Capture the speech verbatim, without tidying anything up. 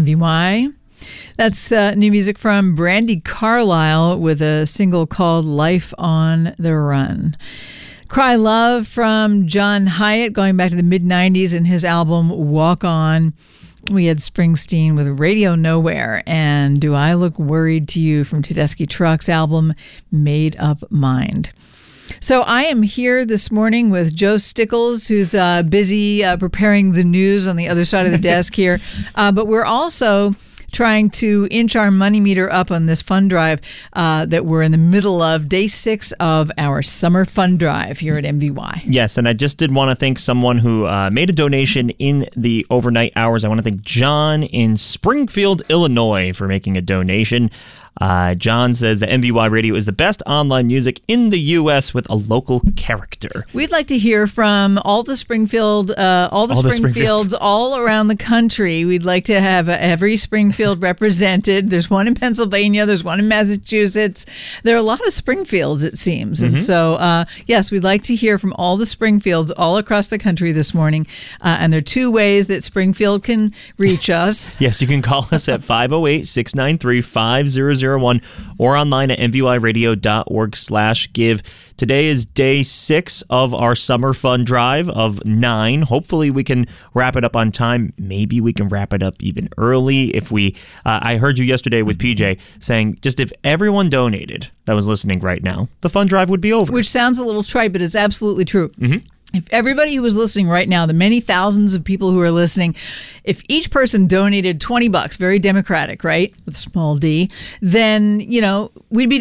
V Y. That's uh, new music from Brandi Carlile with a single called Life on the Run. Cry Love from John Hiatt, going back to the mid nineties and his album Walk On. We had Springsteen with Radio Nowhere and Do I Look Worried to You from Tedeschi Trucks' album Made Up Mind. So I am here this morning with Joe Stickles, who's uh, busy uh, preparing the news on the other side of the desk here. Uh, but we're also trying to inch our money meter up on this fund drive uh, that we're in the middle of, day six of our summer fund drive here at M V Y. Yes, and I just did want to thank someone who uh, made a donation in the overnight hours. I want to thank John in Springfield, Illinois, for making a donation. Uh, John says that M V Y Radio is the best online music in the U S with a local character. We'd like to hear from all the Springfield, uh, all the all Springfields the all around the country. We'd like to have every Springfield represented. There's one in Pennsylvania. There's one in Massachusetts. There are a lot of Springfields, it seems. Mm-hmm. And so, uh, yes, we'd like to hear from all the Springfields all across the country this morning. Uh, and there are two ways that Springfield can reach us. Yes, you can call us at five oh eight, six nine three, five zero zero one or online at m v y radio dot org slash give. Today is day six of our summer fun drive of nine. Hopefully we can wrap it up on time. Maybe we can wrap it up even early if we, uh, I heard you yesterday with P J saying just if everyone donated that was listening right now, the fun drive would be over. Which sounds a little trite, but it's absolutely true. Mm-hmm. If everybody who was listening right now, the many thousands of people who are listening, if each person donated twenty bucks, very democratic, right, with a small d, then, you know, we'd be